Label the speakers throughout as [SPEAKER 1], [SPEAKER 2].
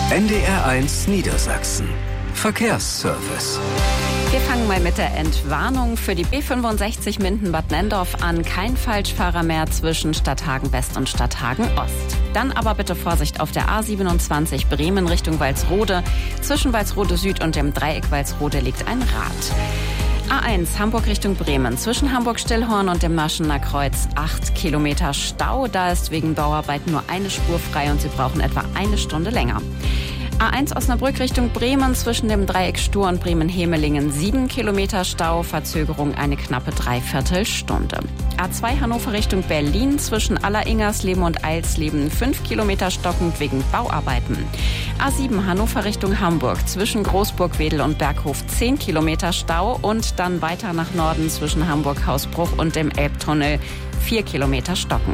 [SPEAKER 1] NDR1 Niedersachsen. Verkehrsservice.
[SPEAKER 2] Wir fangen mal mit der Entwarnung für die B65 Minden-Bad Nenndorf an. Kein Falschfahrer mehr zwischen Stadthagen West und Stadthagen Ost. Dann aber bitte Vorsicht auf der A27 Bremen Richtung Walsrode. Zwischen Walsrode Süd und dem Dreieck Walsrode liegt ein Rad. A1 Hamburg Richtung Bremen. Zwischen Hamburg-Stillhorn und dem Maschener Kreuz 8 Kilometer Stau. Da ist wegen Bauarbeiten nur eine Spur frei und Sie brauchen etwa eine Stunde länger. A1 Osnabrück Richtung Bremen, zwischen dem Dreieck Stur und Bremen-Hemelingen 7 Kilometer Stau, Verzögerung eine knappe Dreiviertelstunde. A2 Hannover Richtung Berlin, zwischen Alleringersleben und Eilsleben 5 Kilometer stockend wegen Bauarbeiten. A7 Hannover Richtung Hamburg, zwischen Großburg-Wedel und Berghof 10 Kilometer Stau und dann weiter nach Norden zwischen Hamburg-Hausbruch und dem Elbtunnel 4 Kilometer stockend.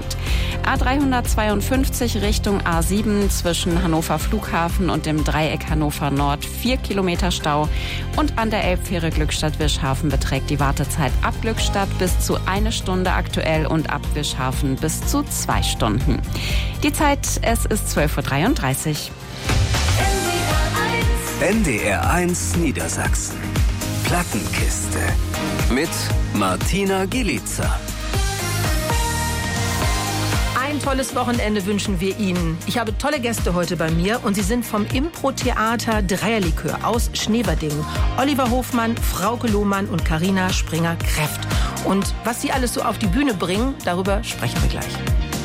[SPEAKER 2] A352 Richtung A7 zwischen Hannover Flughafen und dem Dreieck Hannover Nord 4 Kilometer Stau und an der Elbfähre Glückstadt-Wischhafen beträgt die Wartezeit ab Glückstadt bis zu 1 Stunde aktuell und ab Wischhafen bis zu 2 Stunden. Die Zeit, es ist 12.33 Uhr.
[SPEAKER 1] NDR1 Niedersachsen. Plattenkiste. Mit Martina Gielica.
[SPEAKER 3] Ein tolles Wochenende wünschen wir Ihnen. Ich habe tolle Gäste heute bei mir und sie sind vom Impro-Theater Dreierlikör aus Schneverdingen. Oliver Hofmann, Frauke Lohmann und Carina Springer-Kreft. Und was sie alles so auf die Bühne bringen, darüber sprechen wir gleich.